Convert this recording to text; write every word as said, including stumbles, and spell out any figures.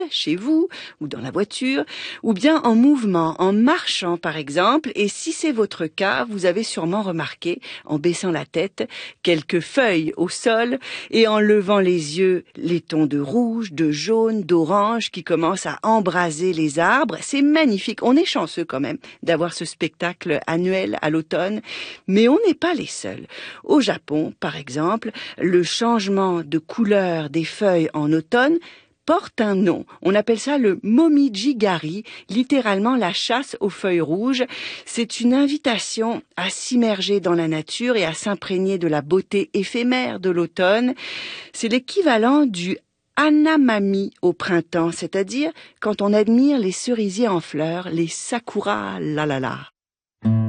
chez vous ou dans la voiture, ou bien en mouvement, en marchant par exemple, et si c'est votre cas, vous avez sûrement remarqué, en baissant la tête, quelques feuilles au sol et en levant les yeux, les tons de rouge, de jaune, d'orange qui commencent à embraser les arbres. C'est magnifique, on est chanceux quand même d'avoir ce spectacle annuel à l'automne, mais on n'est pas les seuls. Au Japon, par exemple, le changement de couleur des feuilles en automne porte un nom. On appelle ça le momiji-gari, littéralement la chasse aux feuilles rouges. C'est une invitation à s'immerger dans la nature et à s'imprégner de la beauté éphémère de l'automne. C'est l'équivalent du hanamami au printemps, c'est-à-dire quand on admire les cerisiers en fleurs, les sakura, la la la.